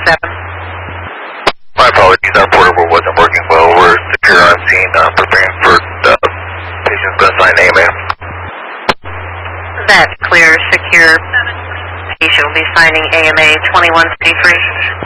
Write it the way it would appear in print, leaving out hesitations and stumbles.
My apologies, our portable wasn't working well. We're secure on scene, preparing for the patient's going to sign AMA. That's clear, secure. Patient will be signing AMA 2133.